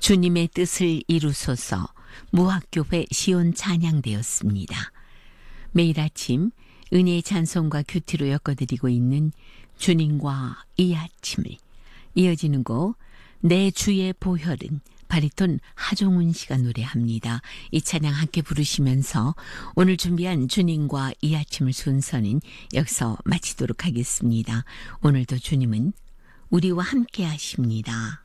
주님의 뜻을 이루소서. 무학교회 시온 찬양되었습니다. 매일 아침 은혜의 찬송과 큐티로 엮어드리고 있는 주님과 이 아침을, 이어지는 곡 내 주의 보혈은 바리톤 하종훈 씨가 노래합니다. 이 찬양 함께 부르시면서 오늘 준비한 주님과 이 아침을 순서는 여기서 마치도록 하겠습니다. 오늘도 주님은 우리와 함께 하십니다.